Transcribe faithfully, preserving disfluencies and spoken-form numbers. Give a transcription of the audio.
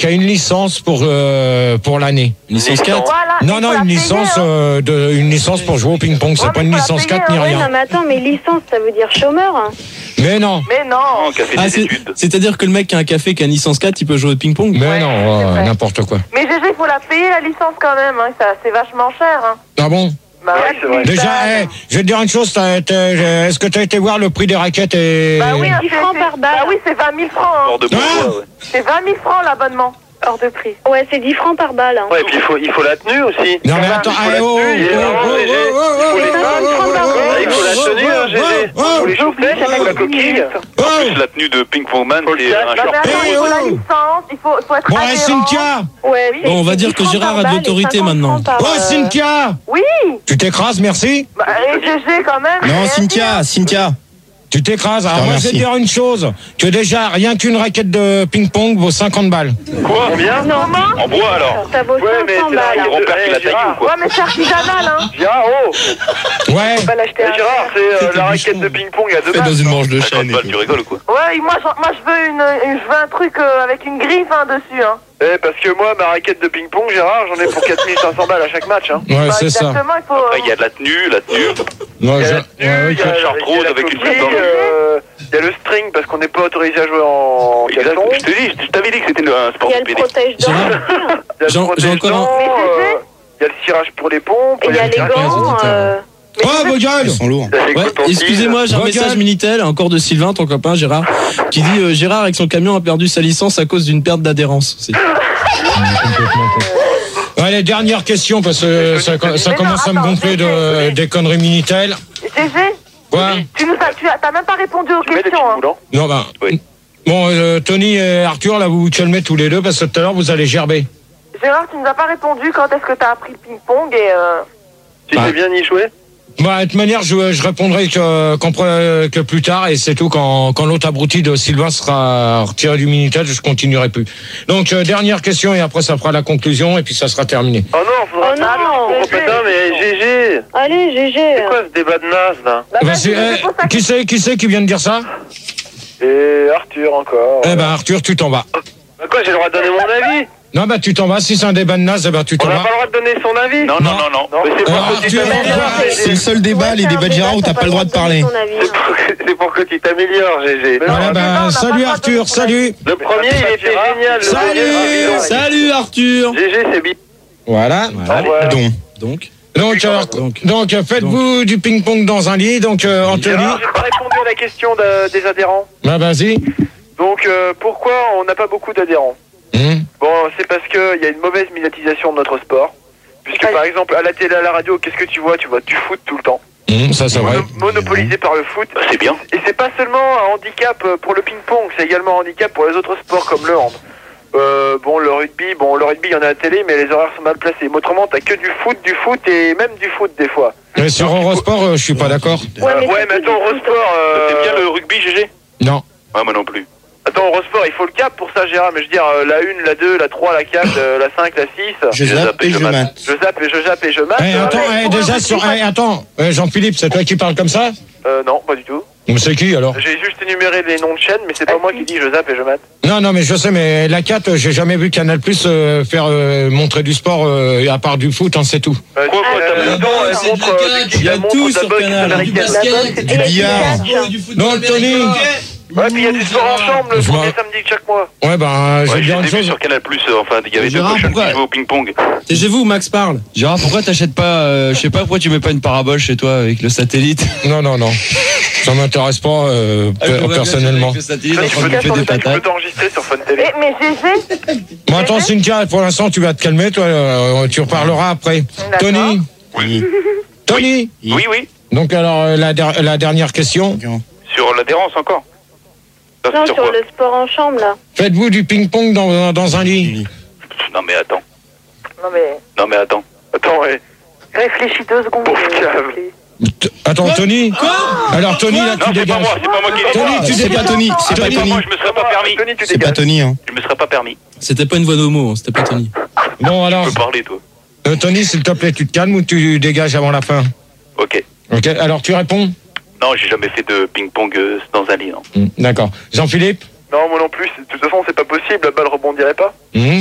qui a une licence pour euh, pour l'année. Une licence quatre. Voilà, Non, il non, faut la une payer, licence, hein. euh, de, une licence pour jouer au ping-pong. C'est Ouais, pas mais une faut la licence payer, quatre ni hein. rien. Non, mais attends, mais licence, ça veut dire chômeur. Hein. Mais non. Mais non. Non, qui a fait Ah, des c'est- études. c'est-à-dire que le mec qui a un café qui a une licence quatre, il peut jouer au ping-pong. Mais Ouais, non, c'est euh, vrai. n'importe quoi. Mais Gégé, il faut la payer la licence quand même. Hein. Ça, c'est vachement cher. Hein. Ah bon? Bah, Ouais, c'est vrai. Déjà, hey, je vais te dire une chose. t'as- t'as- Est-ce que tu as été voir le prix des raquettes et... Bah oui, hein, dix c'est- francs c'est- par balle. Bah oui, c'est vingt mille francs. Hein. Hors de bois, Ah ouais. C'est vingt mille francs l'abonnement. Hors de prix. Ouais, c'est dix francs par balle. Hein. Ouais, et puis il faut, il faut la tenue aussi. Non mais Bah, attends, il faut allez, la oh, tenue, il est oh, vraiment oh, léger. oh, oh, Il faut les oh, mains, oh, il faut la- oh, il faut la oh, tenue, hein, Gégé. oh, Il faut les J'oublie, chaussettes, il faut la coquille. oh. En plus, la tenue de Ping Pong Man, Faut le c'est casque. un Non, mais short. attends, il faut la oh. licence. Il faut, faut être Bon, allez, adhérent. Cynthia. Ouais, c'est- Bon, on va c'est dire dix que francs Gérard par a de balle et l'autorité cinquante maintenant. francs par, Oh, euh, Cynthia. Oui. Tu t'écrases, merci. Bah, et Gégé quand même. Non, Et Cynthia, Cynthia. Tu t'écrases. Alors te moi, je vais te remercie. dire une chose. Que déjà, rien qu'une raquette de ping-pong vaut cinquante balles. Quoi Combien? Non, En bois alors. ça vaut Ouais, mais cinq cents c'est la balles. règle Grand père qui Eh, l'a taillé Gérard. ou quoi? Ouais, mais c'est artisanal, hein. Gérard, oh. Ouais. On va l'acheter Eh, à Gérard, c'est euh, C'était la bouchon. raquette de ping-pong à deux Fait dans balles. une manche de cinquante chaîne. balles, tu rigoles ou quoi? Ouais, moi, je, moi, je veux une, une- je veux un truc euh, avec une griffe hein, dessus, hein. Eh, parce que moi, ma raquette de ping-pong, Gérard, j'en ai pour quatre mille cinq cents balles à chaque match. Hein. Ouais, Bah, c'est ça. exactement, il faut. Après, il y a de la tenue, la tenue. Non, Il y a je- la tenue, ouais, il y a, une charte il y a rose la avec une coquille, coupe euh, il y a le string parce qu'on n'est pas autorisé à jouer en Exact. caleçon. Je te dis, je t'avais dit que c'était un sport Il y a de le pédé. protège-dents. Gérard. Il y a le J'ai- j'ai protège-dents, encore un- Mais euh, Gégé il y a le cirage pour les pompes. Et il y a les le- gants. euh, Oh, vos gueules. Ils sont lourds. Ça, c'est Ouais, coton-tige. excusez-moi, j'ai un Regarde. message Minitel, encore de Sylvain, ton copain Gérard, qui dit euh, Gérard avec son camion a perdu sa licence à cause d'une perte d'adhérence. C'est- Allez, dernière question, parce que ça, ça Mais commence non, à me attends, gonfler de, Gégé. des conneries Minitel. Gégé, Quoi? tu nous as, tu as, t'as même pas répondu aux Tu mets des questions, petits hein. moulants. Non, bah. Oui. Bon, euh, Tony et Arthur, là, vous vous calmez tous les deux, parce que tout à l'heure, vous allez gerber. Gérard, tu nous as pas répondu quand est-ce que t'as appris le ping-pong et euh... Tu Bah. sais bien y jouer? Bah, de toute manière, je, je répondrai que, qu'en pre- que plus tard, et c'est tout. Quand, quand l'autre abruti de Sylvain sera retiré du Minitel, je continuerai plus. Donc, euh, dernière question, et après, ça fera la conclusion, et puis ça sera terminé. Oh non, faudra Oh non. Oh putain, mais G G. Allez, G G. C'est quoi ce débat de naze là? bah, Bah, vas-y, c'est- c'est eh, pour ça que- qui c'est, qui c'est qui vient de dire ça? Et Arthur encore. Eh ben, Arthur, tu t'en vas. Bah quoi, j'ai le droit de donner mon avis? Non, bah, tu t'en vas. Si c'est un débat de naze, eh ben, tu On t'en n'a vas. pas le droit de donner son avis? Non, non, non, non. Non, mais c'est Alors, pour que tu Arthur, t'améliores, Arthur, C'est le G G. seul débat, les débats de Gérard où t'as pas le droit de parler. Avis, C'est pour que- C'est pour que tu t'améliores, G G. Voilà, non, bah, on n'a pas salut le droit de Arthur, donner son salut. Le premier, il était génial. Le Salut. deuxième, c'est Salut Arthur. G G, c'est bien. Voilà. Voilà. revoir. Donc, donc. Donc, alors, Donc. donc, euh, faites-vous du ping-pong dans un lit. Donc, euh, Anthony, Gérard, j'ai pas répondu à la question de- des adhérents. bah, vas-y. Donc, euh, pourquoi on n'a pas beaucoup d'adhérents? Hum. Bon, c'est parce qu'il y a une mauvaise médiatisation de notre sport. Puisque, par exemple, à la télé, à la radio, qu'est-ce que tu vois? Tu vois du foot tout le temps. Hum, ça, c'est vrai. Mono- monopolisé par le foot. Bah, c'est bien. Et c'est pas seulement un handicap euh, pour le ping-pong, c'est également un handicap pour les autres sports comme le hand. Euh, bon, le rugby, bon, le rugby, il y en a à la télé, mais les horaires sont mal placés. Mais autrement, t'as que du foot, du foot et même du foot des fois. Mais sur Eurosport, euh, je suis pas d'accord. Ouais, mais Euh, ouais, c'est mais tout attends, du foot. Eurosport. Euh... C'est bien le rugby, G G? Non. Ouais, moi non plus. Attends, Eurosport, il faut le cap pour ça, Gérard. Mais je veux dire, euh, la une, la deux, la trois, la quatre, euh, la cinq, la six. Je zappe et je mate. Je zappe et je zappe et je mate. Eh, euh, attends, mais- eh, déjà sur. Eh, attends, Eh, Jean-Philippe, c'est toi qui parles comme ça? Euh, non, pas du tout. Mais c'est qui alors? J'ai juste énuméré les noms de chaînes, mais c'est pas moi qui dis je zappe et je mate. Non, non, mais je sais, mais la quatre, j'ai jamais vu Canal Plus euh, faire euh, montrer du sport euh, à part du foot, hein, c'est tout. Euh, Quoi, quoi, euh, t'as- non, elle c'est montre, du euh, catch, du- il y a elle montre tout de la sur boxe Canal, américaine. du basket, Et du la billard, catch. du football Non, Tony. américain. Ouais, puis il y a du sport ensemble le Je premier vois. samedi de chaque mois. Ouais, ben, je vais Ouais, te dire j'ai une vu chose. sur Canal Plus, enfin, il y avait deux Gérard, cochons qui pourquoi jouaient au ping-pong. C'est chez vous, Max parle. Gérard, pourquoi t'achètes pas, euh, je sais pas pourquoi tu mets pas une parabole chez toi avec le satellite? Non, non, non. Ça m'intéresse pas euh, Ah, je vois bien personnellement. avec le satellite en Tu train peux de bouffer des tu peux patates. t'enregistrer sur Fun Télé. Eh, mais Gégé, Bon, attends, Cynthia, pour l'instant, tu vas te calmer, toi. euh, tu reparleras après. D'accord. Tony. Oui. Tony. Oui, oui. Donc, alors, euh, la, der- la dernière question. Sur l'adhérence encore. Ça, c'est Non, sur sur quoi? le sport en chambre, là. Faites-vous du ping-pong dans, dans un lit? Non, mais attends. non mais Non, mais attends. Attends, ouais. réfléchis deux secondes. Pauvre s'il te cave. plaît. T- Attends, Tony. Alors, Tony, là, Non, tu c'est pas dégages. moi, c'est pas moi qui l'ai Tony, dit. tu C'est dégages. pas Tony, c'est pas Tony, Tony. moi, je me serais pas permis. Tony, tu C'est pas dégages. Tony, hein. Je me serais pas permis. C'était pas une voix d'homo, hein, c'était pas Tony. Bon, alors, Tu peux parler, toi. euh, Tony, s'il te plaît, tu te calmes ou tu dégages avant la fin? Ok. Ok, alors tu réponds? Non, j'ai jamais fait de ping-pong euh, dans un lit, non. Hmm, D'accord. Jean-Philippe? Non, moi non plus. De toute façon, c'est pas possible. La balle rebondirait pas. Hum